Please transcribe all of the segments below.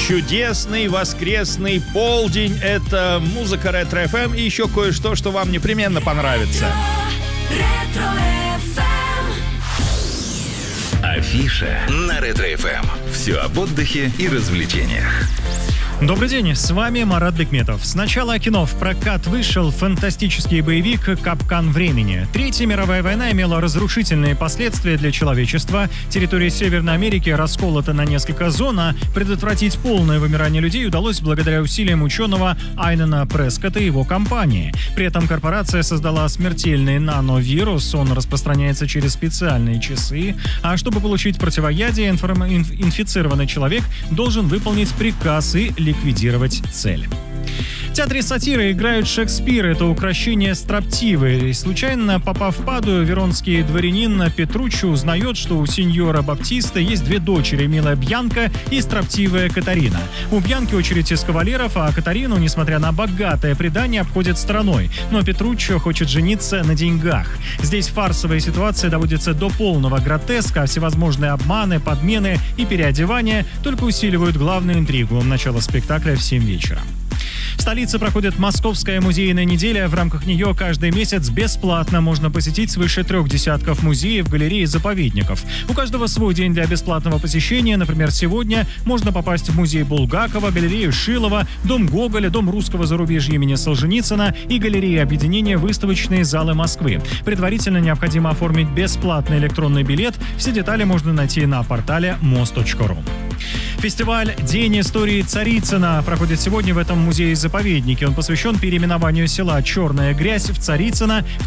Чудесный воскресный полдень. Это музыка Ретро ФМ и еще кое-что, что вам непременно понравится. Афиша на Ретро ФМ. Все об отдыхе и развлечениях. Добрый день, с вами Марат Бекметов. Сначала о кино. В прокат вышел фантастический боевик «Капкан времени». Третья мировая война имела разрушительные последствия для человечества. Территория Северной Америки расколота на несколько зон, а предотвратить полное вымирание людей удалось благодаря усилиям ученого Айнена Прескотта и его компании. При этом корпорация создала смертельный нановирус. Он распространяется через специальные часы. А чтобы получить противоядие, инфицированный человек должен выполнить приказ и ликвидировать цель. В театре сатиры играют Шекспир. Это укрощение строптивы. И случайно попав в Падую, веронский дворянин Петруччо узнает, что у сеньора Баптиста есть две дочери, милая Бьянка и строптивая Катарина. У Бьянки очередь из кавалеров, а Катарину, несмотря на богатое предание, обходит стороной. Но Петруччо хочет жениться на деньгах. Здесь фарсовая ситуация доводится до полного гротеска, а всевозможные обманы, подмены и переодевания только усиливают главную интригу. Начало спектакля в 7 вечера. В столице проходит Московская музейная неделя. В рамках нее каждый месяц бесплатно можно посетить свыше 3 десятков музеев, галерей и заповедников. У каждого свой день для бесплатного посещения. Например, сегодня можно попасть в музей Булгакова, галерею Шилова, дом Гоголя, дом русского зарубежья имени Солженицына и галерею объединения «Выставочные залы Москвы». Предварительно необходимо оформить бесплатный электронный билет. Все детали можно найти на портале mos.ru. Фестиваль «День истории Царицына» проходит сегодня в этом музее-заповеднике. Он посвящен переименованию села Черная Грязь в Царицыно в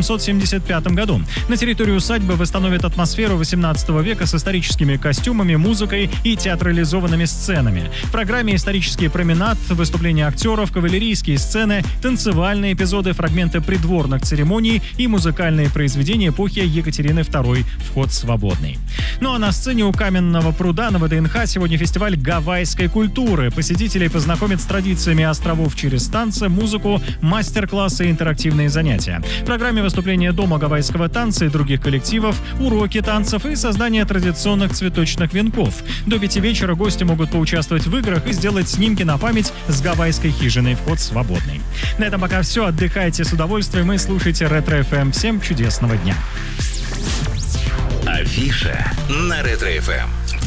1775 году. На территории усадьбы восстановят атмосферу 18 века с историческими костюмами, музыкой и театрализованными сценами. В программе исторический променад, выступления актеров, кавалерийские сцены, танцевальные эпизоды, фрагменты придворных церемоний и музыкальные произведения эпохи Екатерины II. Вход свободный. Ну а на сцене у Каменного пруда на ВДНХ сегодня фестиваль гавайской культуры. Посетителей познакомят с традициями островов через танцы, музыку, мастер-классы и интерактивные занятия. В программе выступления Дома гавайского танца и других коллективов, уроки танцев и создание традиционных цветочных венков. До 5 вечера гости могут поучаствовать в играх и сделать снимки на память с гавайской хижиной. Вход свободный. На этом пока все. Отдыхайте с удовольствием и слушайте Ретро ФМ. Всем чудесного дня. Афиша на Ретро ФМ.